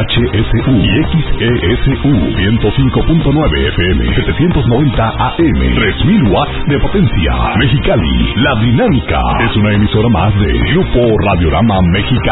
HSU y XESU 105.9 FM, 790 AM, 3000 watts de potencia. Mexicali, La Dinámica es una emisora más de Grupo Radiorama Mexicali.